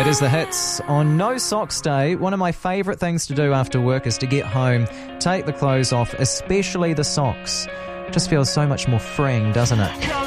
is The Hits on No Socks Day. One of my favourite things to do after work is to get home, take the clothes off, especially the socks. Just feels so much more freeing, doesn't it?